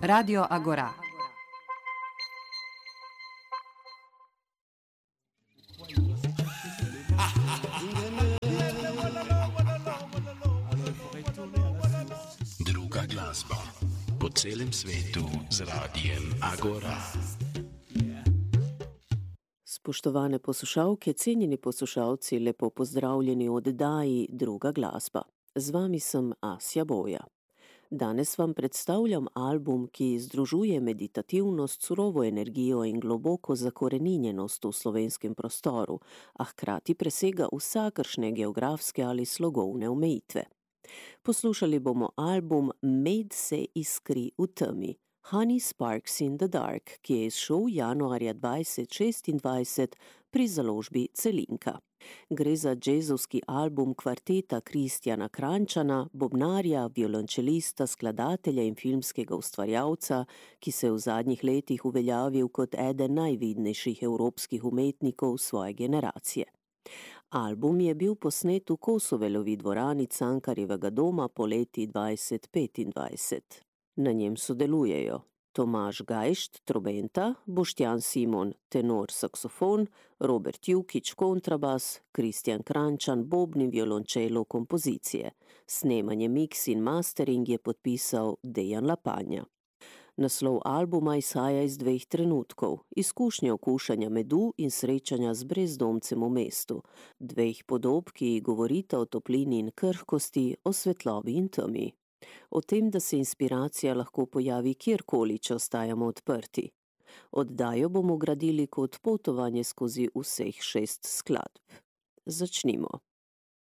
Radio Agora. Druga glasba po celem svetu z radijem Agora. Spoštovane poslušalke, cenjeni poslušalci, lepo pozdravljeni v oddaji Druga glasba. Z vami sem Asja Boja. Danes vam predstavljam album, ki združuje meditativnost, surovo energijo in globoko zakoreninjenost v slovenskem prostoru, a hkrati presega vsakršne geografske ali slogovne omejitve. Poslušali bomo album Med se iskri v temi, Honey Sparks in the Dark, ki je izšel januarja 2026 pri založbi Celinka. Gre za džezovski album kvarteta Kristjana Kranjčana, bobnarja, violončelista, skladatelja in filmskega ustvarjalca, ki se je v zadnjih letih uveljavil kot eden najvidnejših evropskih umetnikov svoje generacije. Album je bil posnet v Kosovelovi dvorani Cankarjevega doma poleti 2025. Na njem sodelujejo Tomaž Gajšt, trobenta, Boštjan Simon, tenor saksofon, Robert Jukić, kontrabas, Kristjan Kranjčan, bobni, violončelo, kompozicije. Snemanje, miks in mastering je podpisal Dejan Lapanja. Naslov albuma izhaja iz dveh trenutkov, izkušnje okušanja medu in srečanja z brezdomcem v mestu, dveh podob, ki govorita o toplini in krhkosti, o svetlobi in temi. O tem, da se inspiracija lahko pojavi kjerkoli, če ostajamo odprti. Oddajo bomo gradili kot potovanje skozi vseh 6 skladb. Začnimo.